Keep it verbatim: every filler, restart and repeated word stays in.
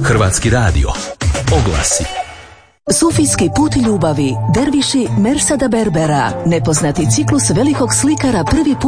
Hrvatski radio. Oglasi. Sufijski put ljubavi, derviši Mersada Berbera, nepoznati ciklus velikog slikara prvi put